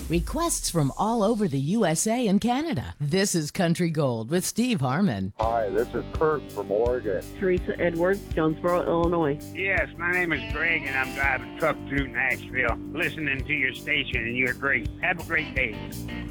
Requests from all over the USA and Canada. This is Country Gold with Steve Harmon. Hi, this is Kurt from Oregon. Teresa Edwards, Jonesboro, Illinois. Yes, my name is Greg, and I'm driving a truck through Nashville, listening to your station, and you're great. Have a great day.